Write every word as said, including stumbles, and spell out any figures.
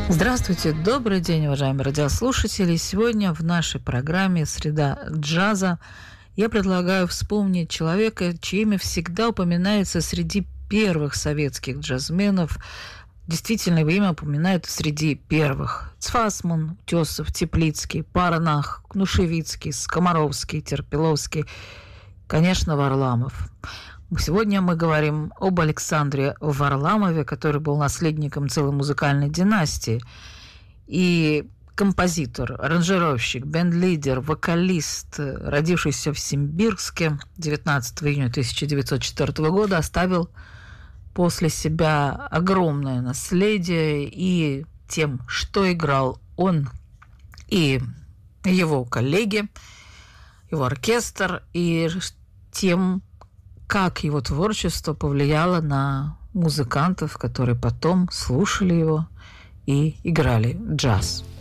Здравствуйте, добрый день, уважаемые радиослушатели. Сегодня в нашей программе «Среда джаза» я предлагаю вспомнить человека, чье имя всегда упоминается среди первых советских джазменов. Действительно, его имя упоминают среди первых. Цфасман, Утесов, Теплицкий, Парнах, Кнушевицкий, Скоморовский, Терпиловский, конечно, Варламов. Сегодня мы говорим об Александре Варламове, который был наследником целой музыкальной династии. И композитор, аранжировщик, бенд-лидер, вокалист, родившийся в Симбирске девятнадцатого июня тысяча девятьсот четвёртого года, оставил после себя огромное наследие и тем, что играл он и его коллеги, его оркестр, и тем, как его творчество повлияло на музыкантов, которые потом слушали его и играли джаз.